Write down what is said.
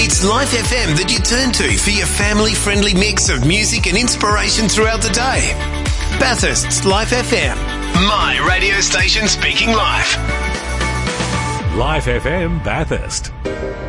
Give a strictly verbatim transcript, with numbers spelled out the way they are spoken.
It's Life F M that you turn to for your family-friendly mix of music and inspiration throughout the day. Bathurst's Life F M. My radio station speaking live. Life F M Bathurst.